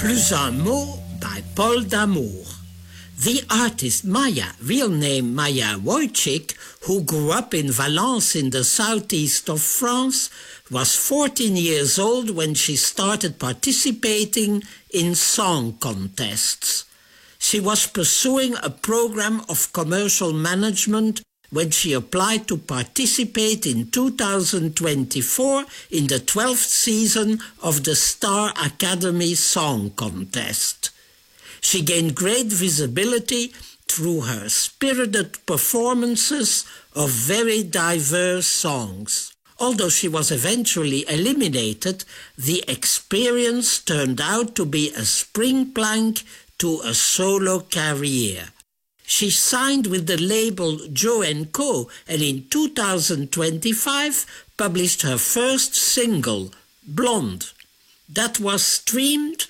Plus un mot by Paul D'Amour. The artist Maya, real name Maya Wojcik, who grew up in Valence in the southeast of France, was 14 years old when she started participating in song contests. She was pursuing a program of commercial management when she applied to participate in 2024 in the 12th season of the Star Academy Song Contest. She gained great visibility through her spirited performances of very diverse songs. Although she was eventually eliminated, the experience turned out to be a spring plank to a solo career. She signed with the label Joe & Co. and in 2025 published her first single, Blonde. That was streamed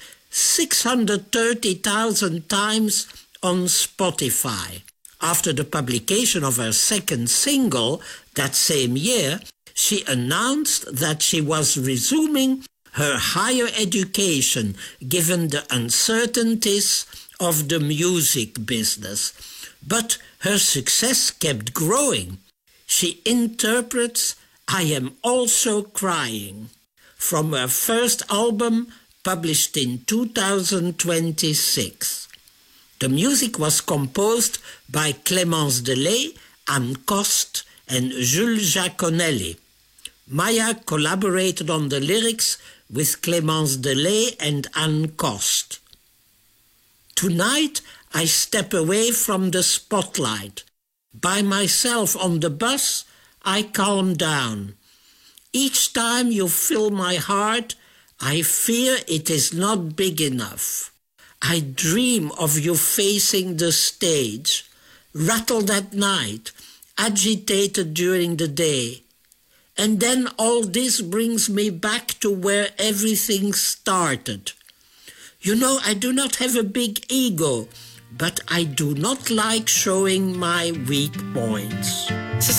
630,000 times on Spotify. After the publication of her second single that same year, she announced that she was resuming her higher education given the uncertainties of the music business. But her success kept growing. She interprets I Am Also Crying from her first album published in 2026. The music was composed by Clémence Delay, Anne Coste, and Jules Giaconelli. Maya collaborated on the lyrics with Clémence Delay and Anne Coste. Tonight, I step away from the spotlight. By myself on the bus, I calm down. Each time you fill my heart, I fear it is not big enough. I dream of you facing the stage, rattled at night, agitated during the day. And then all this brings me back to where everything started. You know, I do not have a big ego, but I do not like showing my weak points.